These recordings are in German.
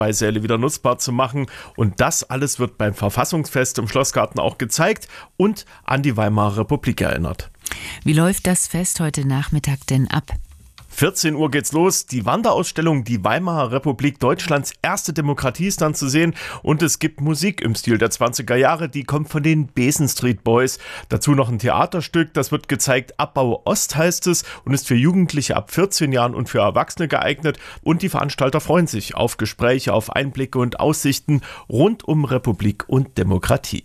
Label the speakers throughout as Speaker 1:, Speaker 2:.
Speaker 1: Beisäle wieder nutzbar zu machen. Und das alles wird beim Verfassungsfest im Schlossgarten auch gezeigt und an die Weimarer Republik erinnert.
Speaker 2: Wie läuft das Fest heute Nachmittag denn ab?
Speaker 1: 14 Uhr geht's los. Die Wanderausstellung Die Weimarer Republik, Deutschlands erste Demokratie, ist dann zu sehen. Und es gibt Musik im Stil der 20er Jahre, die kommt von den Besen Street Boys. Dazu noch ein Theaterstück, das wird gezeigt. Abbau Ost heißt es und ist für Jugendliche ab 14 Jahren und für Erwachsene geeignet. Und die Veranstalter freuen sich auf Gespräche, auf Einblicke und Aussichten rund um Republik und Demokratie.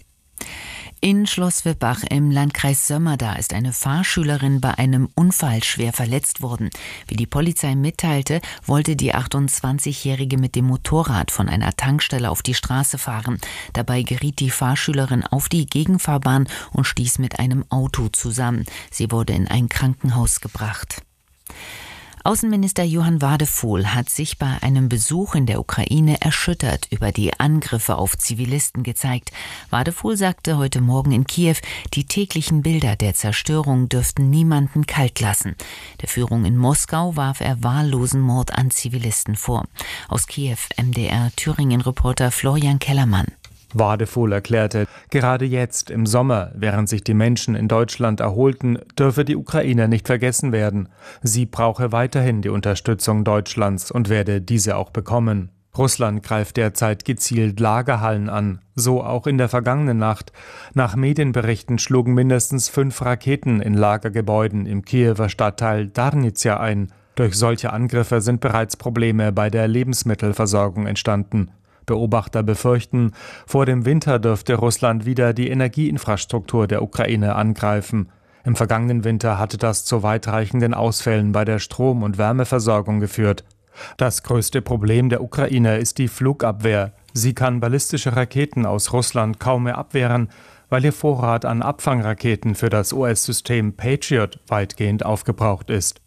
Speaker 2: In Schloss Wippach im Landkreis Sömmerda ist eine Fahrschülerin bei einem Unfall schwer verletzt worden. Wie die Polizei mitteilte, wollte die 28-Jährige mit dem Motorrad von einer Tankstelle auf die Straße fahren. Dabei geriet die Fahrschülerin auf die Gegenfahrbahn und stieß mit einem Auto zusammen. Sie wurde in ein Krankenhaus gebracht. Außenminister Johann Wadephul hat sich bei einem Besuch in der Ukraine erschüttert über die Angriffe auf Zivilisten gezeigt. Wadephul sagte heute Morgen in Kiew, die täglichen Bilder der Zerstörung dürften niemanden kalt lassen. Der Führung in Moskau warf er wahllosen Mord an Zivilisten vor. Aus Kiew, MDR-Thüringen-Reporter Florian Kellermann.
Speaker 3: Wadephul erklärte, gerade jetzt im Sommer, während sich die Menschen in Deutschland erholten, dürfe die Ukraine nicht vergessen werden. Sie brauche weiterhin die Unterstützung Deutschlands und werde diese auch bekommen. Russland greift derzeit gezielt Lagerhallen an, so auch in der vergangenen Nacht. Nach Medienberichten schlugen mindestens 5 Raketen in Lagergebäuden im Kiewer Stadtteil Darnizja ein. Durch solche Angriffe sind bereits Probleme bei der Lebensmittelversorgung entstanden. Beobachter befürchten, vor dem Winter dürfte Russland wieder die Energieinfrastruktur der Ukraine angreifen. Im vergangenen Winter hatte das zu weitreichenden Ausfällen bei der Strom- und Wärmeversorgung geführt. Das größte Problem der Ukraine ist die Flugabwehr. Sie kann ballistische Raketen aus Russland kaum mehr abwehren, weil ihr Vorrat an Abfangraketen für das US-System Patriot weitgehend aufgebraucht ist.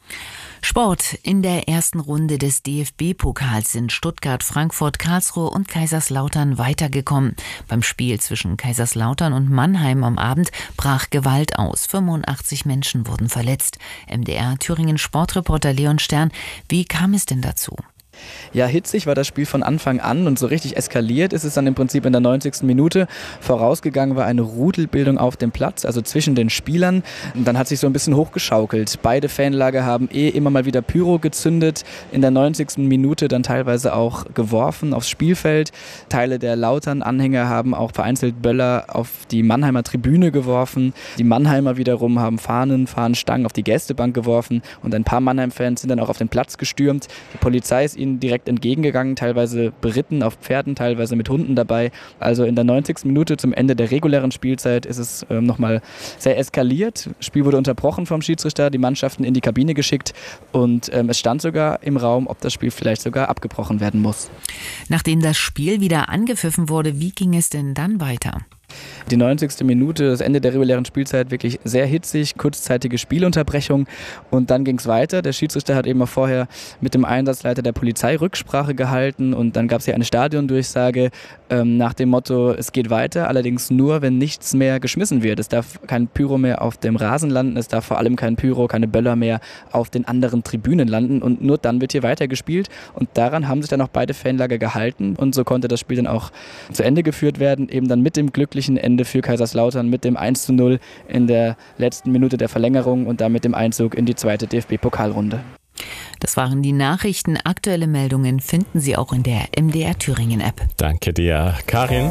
Speaker 2: Sport. In der ersten Runde des DFB-Pokals sind Stuttgart, Frankfurt, Karlsruhe und Kaiserslautern weitergekommen. Beim Spiel zwischen Kaiserslautern und Mannheim am Abend brach Gewalt aus. 85 Menschen wurden verletzt. MDR-Thüringen-Sportreporter Leon Stern, wie kam es denn dazu?
Speaker 4: Ja, hitzig war das Spiel von Anfang an und so richtig eskaliert ist es dann im Prinzip in der 90. Minute. Vorausgegangen war eine Rudelbildung auf dem Platz, also zwischen den Spielern. Und dann hat sich so ein bisschen hochgeschaukelt. Beide Fanlager haben immer mal wieder Pyro gezündet. In der 90. Minute dann teilweise auch geworfen aufs Spielfeld. Teile der Lautern-Anhänger haben auch vereinzelt Böller auf die Mannheimer Tribüne geworfen. Die Mannheimer wiederum haben Fahnenstangen auf die Gästebank geworfen. Und ein paar Mannheim-Fans sind dann auch auf den Platz gestürmt. Die Polizei ist ihnen direkt entgegengegangen, teilweise beritten auf Pferden, teilweise mit Hunden dabei. Also in der 90. Minute zum Ende der regulären Spielzeit ist es nochmal sehr eskaliert. Das Spiel wurde unterbrochen vom Schiedsrichter, die Mannschaften in die Kabine geschickt und es stand sogar im Raum, ob das Spiel vielleicht sogar abgebrochen werden muss.
Speaker 2: Nachdem das Spiel wieder angepfiffen wurde, wie ging es denn dann weiter?
Speaker 4: Die 90. Minute, das Ende der regulären Spielzeit, wirklich sehr hitzig, kurzzeitige Spielunterbrechung und dann ging es weiter. Der Schiedsrichter hat eben auch vorher mit dem Einsatzleiter der Polizei Rücksprache gehalten und dann gab es hier eine Stadiondurchsage nach dem Motto, es geht weiter, allerdings nur, wenn nichts mehr geschmissen wird. Es darf kein Pyro mehr auf dem Rasen landen, es darf vor allem kein Pyro, keine Böller mehr auf den anderen Tribünen landen und nur dann wird hier weitergespielt und daran haben sich dann auch beide Fanlager gehalten und so konnte das Spiel dann auch zu Ende geführt werden, eben dann mit dem glücklichen Ende für Kaiserslautern mit dem 1:0 in der letzten Minute der Verlängerung und damit dem Einzug in die zweite DFB-Pokalrunde.
Speaker 2: Das waren die Nachrichten. Aktuelle Meldungen finden Sie auch in der MDR Thüringen-App.
Speaker 5: Danke dir, Karin.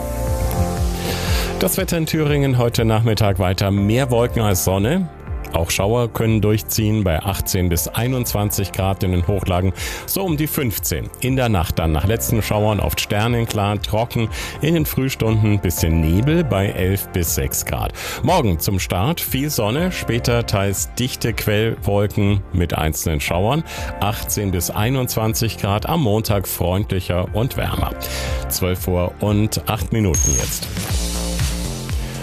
Speaker 5: Das Wetter in Thüringen heute Nachmittag weiter mehr Wolken als Sonne. Auch Schauer können durchziehen bei 18 bis 21 Grad in den Hochlagen, so um die 15. In der Nacht dann nach letzten Schauern oft sternenklar, trocken, in den Frühstunden bisschen Nebel bei 11 bis 6 Grad. Morgen zum Start viel Sonne, später teils dichte Quellwolken mit einzelnen Schauern, 18 bis 21 Grad, am Montag freundlicher und wärmer. 12 Uhr und 8 Minuten jetzt.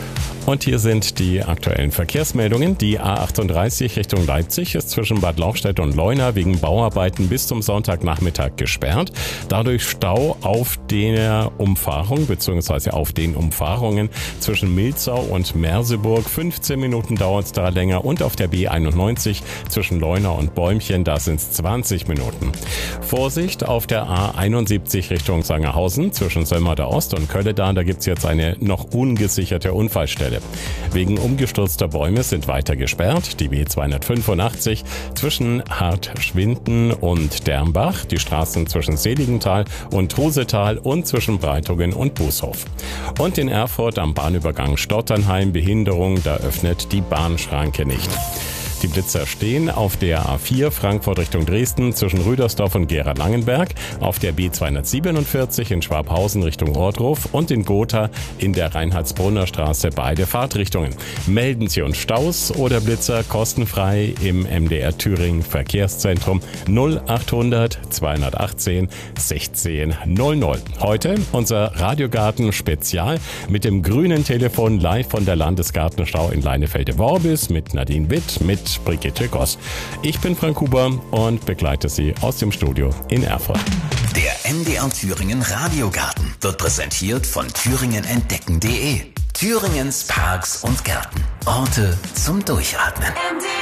Speaker 5: Und hier sind die aktuellen Verkehrsmeldungen. Die A38 Richtung Leipzig ist zwischen Bad Lauchstädt und Leuna wegen Bauarbeiten bis zum Sonntagnachmittag gesperrt. Dadurch Stau auf der Umfahrung bzw. auf den Umfahrungen zwischen Milzau und Merseburg. 15 Minuten dauert es da länger. Und auf der B91 zwischen Leuna und Bäumchen, da sind es 20 Minuten. Vorsicht auf der A71 Richtung Sangerhausen zwischen Sömmerda Ost und Kölledahn. Da gibt es jetzt eine noch ungesicherte Unfallstelle. Wegen umgestürzter Bäume sind weiter gesperrt die B285 zwischen Hartschwinden und Dermbach, die Straßen zwischen Seligenthal und Trusetal und zwischen Breitungen und Bußhof. Und in Erfurt am Bahnübergang Stotternheim Behinderung, da öffnet die Bahnschranke nicht. Die Blitzer stehen auf der A4 Frankfurt Richtung Dresden zwischen Rüdersdorf und Gera-Langenberg, auf der B247 in Schwabhausen Richtung Ohrdruf und in Gotha in der Reinhardsbrunner Straße beide Fahrtrichtungen. Melden Sie uns Staus oder Blitzer kostenfrei im MDR Thüringen Verkehrszentrum 0800 218 16 00. Heute unser Radiogarten Spezial mit dem grünen Telefon live von der Landesgartenschau in Leinefelde-Worbis mit Nadine Witt, mit Brigitte Goss. Ich bin Frank Huber und begleite Sie aus dem Studio in Erfurt.
Speaker 6: Der MDR Thüringen Radiogarten wird präsentiert von thüringenentdecken.de. Thüringens Parks und Gärten. Orte zum Durchatmen.